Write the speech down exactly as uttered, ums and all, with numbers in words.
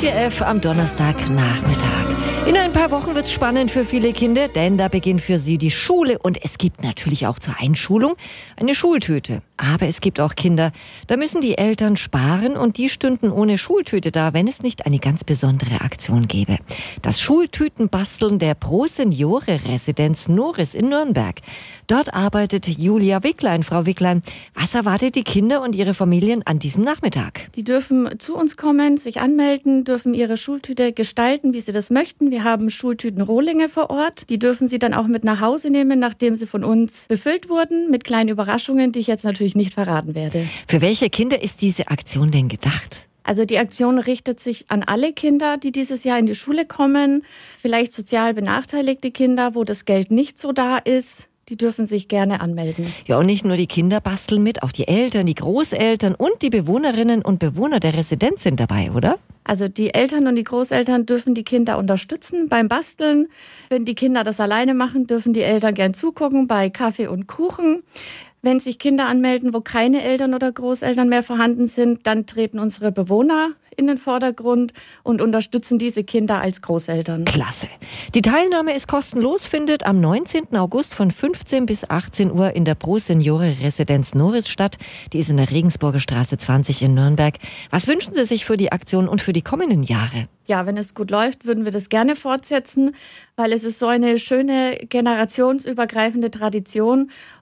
vier F am Donnerstagnachmittag. In ein paar Wochen wird es spannend für viele Kinder, denn da beginnt für sie die Schule und es gibt natürlich auch zur Einschulung eine Schultüte. Aber es gibt auch Kinder, da müssen die Eltern sparen und die stünden ohne Schultüte da, wenn es nicht eine ganz besondere Aktion gäbe. Das Schultütenbasteln der Pro-Seniore-Residenz Noris in Nürnberg. Dort arbeitet Julia Wicklein. Frau Wicklein, was erwartet die Kinder und ihre Familien an diesem Nachmittag? Die dürfen zu uns kommen, sich anmelden, dürfen ihre Schultüte gestalten, wie sie das möchten. Wir haben Schultütenrohlinge vor Ort. Die dürfen sie dann auch mit nach Hause nehmen, nachdem sie von uns befüllt wurden, mit kleinen Überraschungen, die ich jetzt natürlich nicht verraten werde. Für welche Kinder ist diese Aktion denn gedacht? Also die Aktion richtet sich an alle Kinder, die dieses Jahr in die Schule kommen, vielleicht sozial benachteiligte Kinder, wo das Geld nicht so da ist. Die dürfen sich gerne anmelden. Ja, und nicht nur die Kinder basteln mit, auch die Eltern, die Großeltern und die Bewohnerinnen und Bewohner der Residenz sind dabei, oder? Also die Eltern und die Großeltern dürfen die Kinder unterstützen beim Basteln. Wenn die Kinder das alleine machen, dürfen die Eltern gern zugucken bei Kaffee und Kuchen. Wenn sich Kinder anmelden, wo keine Eltern oder Großeltern mehr vorhanden sind, dann treten unsere Bewohner in den Vordergrund und unterstützen diese Kinder als Großeltern. Klasse. Die Teilnahme ist kostenlos, findet am neunzehnten August von fünfzehn bis achtzehn Uhr in der Pro-Seniore-Residenz Noris statt. Die ist in der Regensburger Straße zwanzig in Nürnberg. Was wünschen Sie sich für die Aktion und für die kommenden Jahre? Ja, wenn es gut läuft, würden wir das gerne fortsetzen, weil es ist so eine schöne generationsübergreifende Tradition